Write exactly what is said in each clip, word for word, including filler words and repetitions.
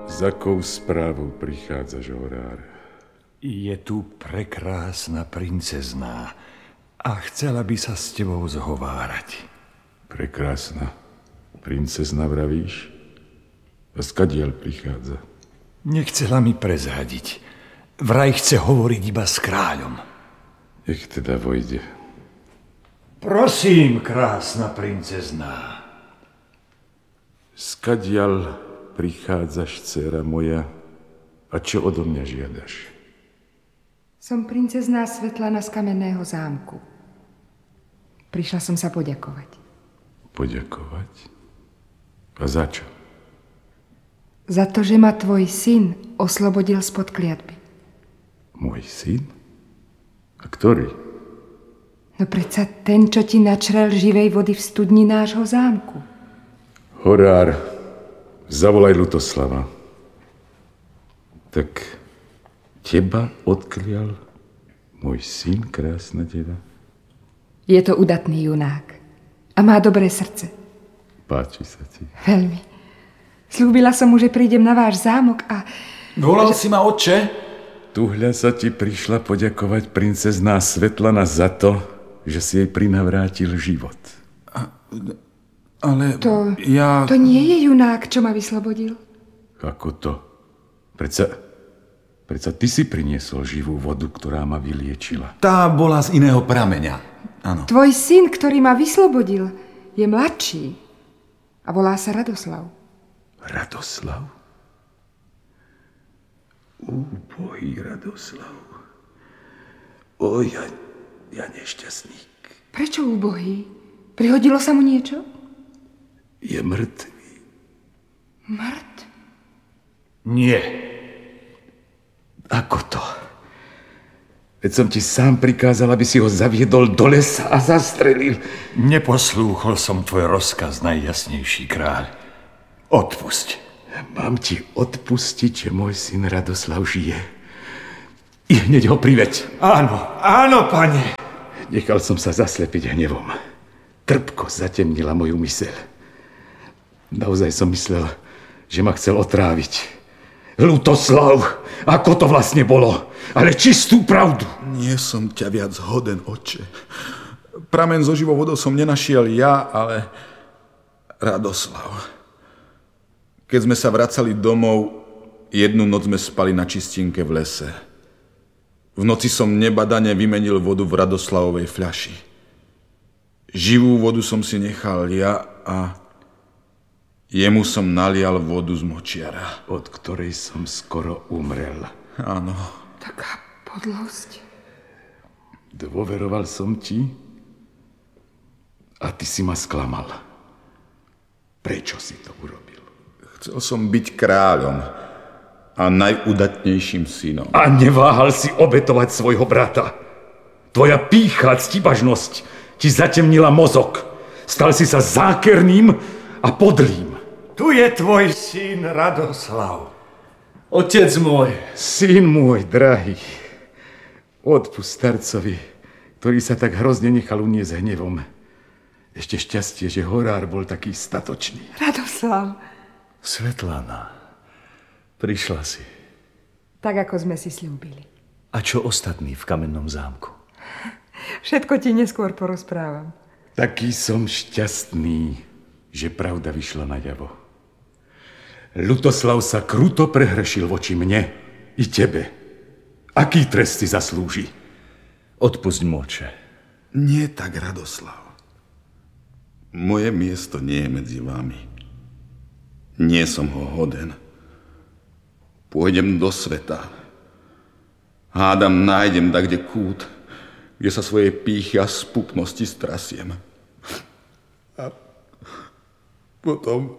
S akou správou prichádzaš, Horár? Je tu prekrásna princezná a chcela by sa s tebou zhovárať. Prekrásna princezna, vravíš? A skadiaľ prichádza? Nechcela mi prezradiť. Vraj chce hovoriť iba s kráľom. Nech teda vojde. Prosím, krásna princezná. Skadiaľ prichádzaš, dcéra moja, a čo odo mňa žiadaš? Som princezná Svetlana z Kamenného zámku. Prišla som sa poďakovať. Poďakovať? A za čo? Za to, že ma tvoj syn oslobodil spod kliatby. Môj syn? A ktorý? No predsa ten, čo ti načrel živej vody v studni nášho zámku. Horár, zavolaj Lutoslava. Tak teba odklial môj syn, krásna deva? Je to udatný junák a má dobré srdce. Páči sa ti? Veľmi. Sľúbila som mu, že prídem na váš zámok a... Volal že... si ma, otče? Tuhľa sa ti prišla poďakovať princezná Svetlana za to, že si jej prinavrátil život. A, ale to, ja... To nie je junák, čo ma vyslobodil. Ako to? Preca, preca ty si priniesol živú vodu, ktorá ma vyliečila. Tá bola z iného prameňa. Áno. Tvoj syn, ktorý ma vyslobodil, je mladší a volá sa Radoslav. Radoslav? Úbohý Radoslav. O, ja, ja nešťastník. Prečo úbohý? Prihodilo sa mu niečo? Je mŕtvý. Mŕtv? Nie. Ako to? Veď som ti sám prikázal, aby si ho zaviedol do lesa a zastrelil. Neposlúchol som tvoj rozkaz, najjasnejší kráľ. Odpusť. Mám ti odpustiť, že môj syn Radoslav žije. I hneď ho priveď. Áno, áno, pane. Nechal som sa zaslepiť hnevom. Trpko zatemnila moju myseľ. Naozaj som myslel, že ma chcel otráviť. Lutoslav, ako to vlastne bolo? Ale čistú pravdu. Nie som ťa viac hoden, otče. Pramen so živou vodou som nenašiel ja, ale Radoslav. Keď sme sa vracali domov, jednu noc sme spali na čistinke v lese. V noci som nebadane vymenil vodu v Radoslavovej fľaši. Živú vodu som si nechal ja a jemu som nalial vodu z močiara. Od ktorej som skoro umrel. Áno. Taká podlosť. Dôveroval som ti a ty si ma sklamal. Prečo si to urobil? Chcel som byť kráľom a najudatnejším synom. A neváhal si obetovať svojho brata. Tvoja pýcha a ctibažnosť ti zatemnila mozog. Stal si sa zákerným a podlým. Tu je tvoj syn Radoslav. Otec môj. Syn môj, drahý. Odpusť starcovi, ktorý sa tak hrozne nechal uniesť hnevom. Ešte šťastie, že Horár bol taký statočný. Radoslav. Svetlana, prišla si. Tak, ako sme si sľúbili. A čo ostatní v Kamennom zámku? Všetko ti neskôr porozprávam. Taký som šťastný, že pravda vyšla najavo. Lutoslav sa kruto prehrešil voči mne i tebe. Aký trest si zaslúži? Odpusť, moče. Nie tak, Radoslav. Moje miesto nie je medzi vami. Nie som ho hoden. Pôjdem do sveta. Hádam, nájdem dakde kút, kde sa svoje pýchy a spupnosti strasiem. A potom,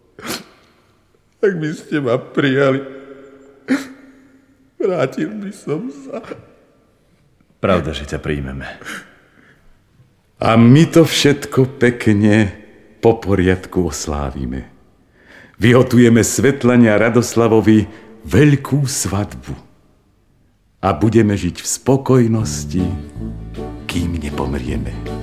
ak by ste ma prijali, vrátil by som sa. Pravda, že ťa príjmeme. A my to všetko pekne po poriadku oslávime. Vyhotujeme Svetlane a Radoslavovi veľkú svadbu. A budeme žiť v spokojnosti, kým nepomrieme.